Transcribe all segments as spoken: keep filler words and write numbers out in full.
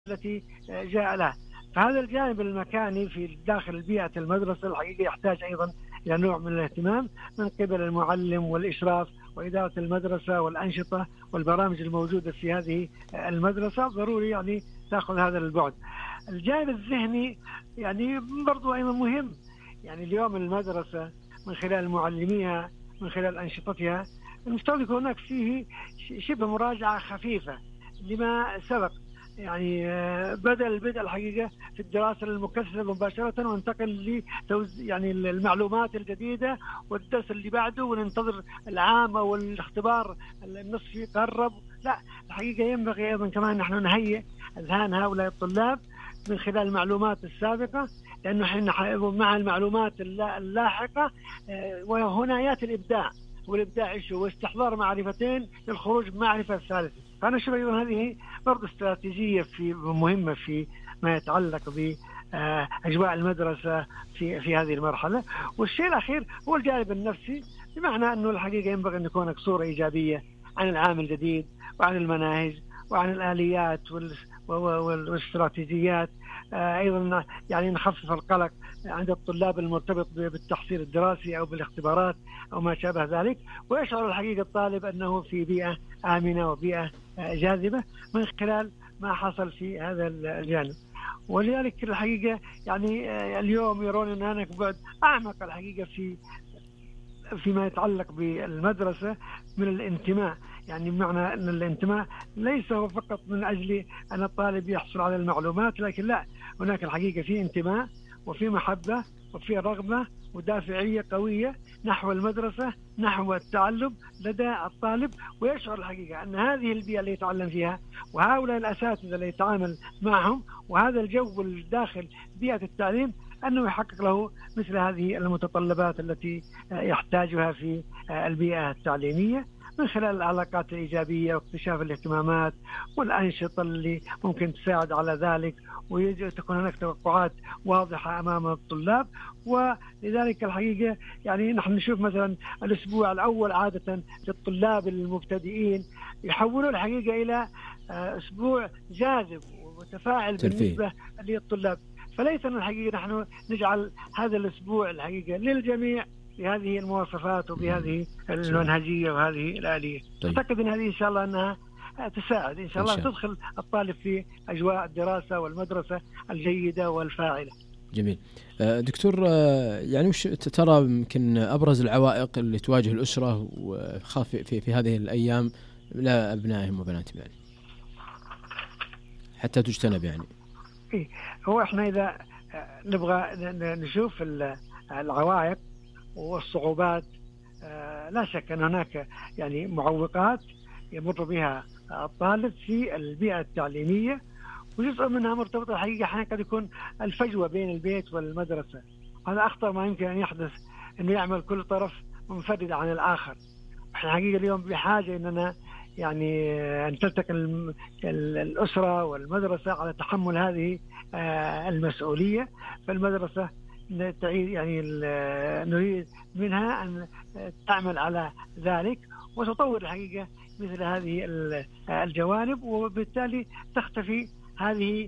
التي جاء لها. فهذا الجانب المكاني في داخل بيئة المدرسة الحقيقة يحتاج أيضا إلى نوع من الاهتمام من قبل المعلم والإشراف وإدارة المدرسة والأنشطة والبرامج الموجودة في هذه المدرسة. ضروري يعني تأخذ هذا البعد. الجانب الذهني يعني برضو أيضا مهم. يعني اليوم المدرسة من خلال معلميها من خلال أنشطتها المفترض يكون هناك فيه شبه مراجعة خفيفة لما سبق. يعني بدأ البدء الحقيقة في الدراسة المكثفة مباشرة وانتقل لتوز يعني المعلومات الجديدة والدرس اللي بعده وننتظر العام أو الاختبار النصفي قرب. لا، الحقيقة ينبغي أيضا كمان نحن نهيئ أذهان هؤلاء الطلاب من خلال المعلومات السابقة، لأنه احنا مع المعلومات اللاحقة وهنا يأتي الإبداع، والإبداع إيش هو؟ استحضار معرفتين للخروج بمعرفة ثالثة. فأنا أشوف أيضا هذه برضه استراتيجية في مهمة في ما يتعلق بأجواء المدرسة في في هذه المرحلة. والشيء الأخير هو الجانب النفسي، بمعنى أنه الحقيقة ينبغي أن يكون صورة إيجابية عن العام الجديد وعن المناهج وعن الآليات والاستراتيجيات. أيضا يعني نخفف القلق عند الطلاب المرتبط بالتحصيل الدراسي أو بالاختبارات أو ما شابه ذلك، ويشعر الحقيقة الطالب أنه في بيئة آمنة وبيئة جاذبة من خلال ما حصل في هذا الجانب. ولذلك الحقيقة يعني اليوم يرون أن هناك بعد أعمق الحقيقة في فيما يتعلق بالمدرسة من الانتماء. يعني بمعنى أن الانتماء ليس هو فقط من أجل أن الطالب يحصل على المعلومات، لكن لا، هناك الحقيقة في انتماء وفي محبة وفي رغبة ودافعية قوية نحو المدرسة نحو التعلم لدى الطالب، ويشعر الحقيقة أن هذه البيئة اللي يتعلم فيها وهؤلاء الأساتذة اللي يتعامل معهم وهذا الجو الداخل بيئة التعليم أنه يحقق له مثل هذه المتطلبات التي يحتاجها في البيئة التعليمية من خلال العلاقات الإيجابية واكتشاف الاهتمامات والأنشطة اللي ممكن تساعد على ذلك، وتكون هناك توقعات واضحة أمام الطلاب. ولذلك الحقيقة يعني نحن نشوف مثلا الأسبوع الأول عادة للطلاب المبتدئين يحولوا الحقيقة إلى أسبوع جاذب وتفاعل بالنسبة للطلاب. فليس الحقيقة نحن نجعل هذا الأسبوع الحقيقة للجميع بهذه المواصفات وبهذه المنهجية وهذه الآلية. طيب. أعتقد أن هذه إن شاء الله أنها تساعد إن شاء الله إن تدخل الطالب في أجواء الدراسة والمدرسة الجيدة والفاعلة. جميل. دكتور، يعني وش ترى يمكن أبرز العوائق اللي تواجه الأسرة وخاف في في هذه الأيام لا أبنائهم وبناتهم يعني حتى تجتنب؟ يعني إيه هو إحنا إذا نبغى نشوف العوائق والصعوبات، لا شك أن هناك يعني معوقات يمر بها الطالب في البيئة التعليمية، وجزء منها مرتبطة الحقيقة أحيانا قد يكون الفجوة بين البيت والمدرسة. هذا أخطر ما يمكن أن يحدث، أنه يعمل كل طرف منفرد عن الآخر. إحنا حقيقة اليوم بحاجة أننا يعني أن تلتقي الأسرة والمدرسة على تحمل هذه المسؤولية. فالمدرسة تعيد يعني نريد منها أن تعمل على ذلك وتطور الحقيقة مثل هذه الجوانب، وبالتالي تختفي هذه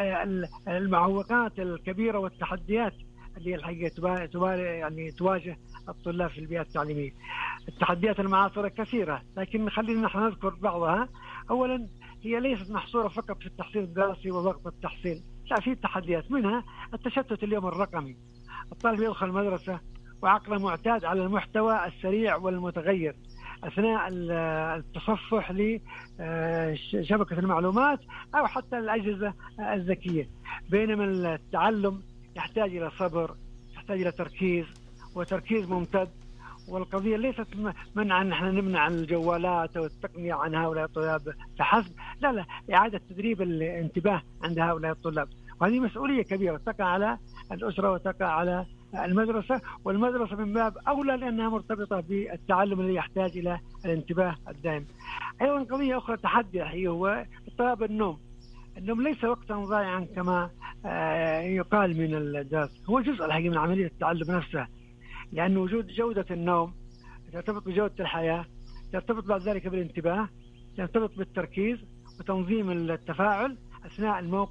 المعوقات الكبيرة والتحديات اللي الحقيقة يعني تواجه الطلاب في البيئة التعليمية. التحديات المعاصرة كثيرة، لكن خلينا نحن نذكر بعضها. أولا، هي ليست محصورة فقط في التحصيل الدراسي وضغط التحصيل، لا، في تحديات منها التشتت اليوم الرقمي. الطالب يدخل المدرسة وعقله معتاد على المحتوى السريع والمتغير أثناء التصفح لشبكة المعلومات أو حتى الأجهزة الذكية، بينما التعلم يحتاج إلى صبر، يحتاج إلى تركيز وتركيز ممتد. والقضية ليست منع أن نحن نمنع الجوالات والتقنية عن هؤلاء الطلاب فحسب، لا لا، إعادة تدريب الانتباه عند هؤلاء الطلاب، وهذه مسؤولية كبيرة تقع على الأسرة وتقع على المدرسة. والمدرسة من باب أولى لأنها مرتبطة بالتعلم الذي يحتاج إلى الانتباه الدائم. أيضا قضية أخرى تحدي هي هو اضطراب النوم. النوم ليس وقتا ضائعا كما يقال من الدراسة، هو جزء الحقيقي من عملية التعلم نفسها، لأن وجود جودة النوم ترتبط بجودة الحياة، ترتبط بعد ذلك بالانتباه، ترتبط بالتركيز وتنظيم التفاعل. اثناء الموقف